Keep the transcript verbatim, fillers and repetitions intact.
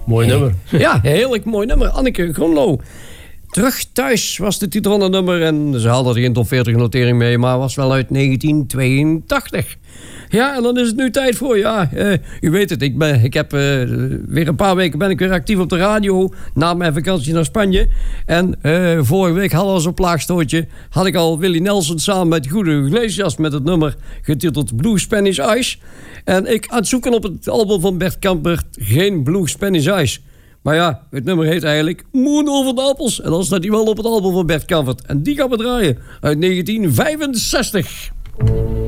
Mooi nummer. Ja, heerlijk mooi nummer. Anneke Gromlo. Terug thuis was de titel van het nummer. En ze haalde er geen top veertig notering mee, maar was wel uit negentien tweeëntachtig. Ja, en dan is het nu tijd voor, ja, uh, u weet het, ik, ben, ik heb uh, weer een paar weken ben ik weer actief op de radio, na mijn vakantie naar Spanje. En uh, vorige week hadden we als een plaagstootje, had ik al Willie Nelson samen met Julio Iglesias met het nummer getiteld Blue Spanish Ice. En ik aan het zoeken op het album van Bert Kampert, geen Blue Spanish Ice. Maar ja, het nummer heet eigenlijk Moon over de appels. En dan staat hij wel op het album van Bert Kampert. En die gaan we draaien uit negentien vijfenzestig.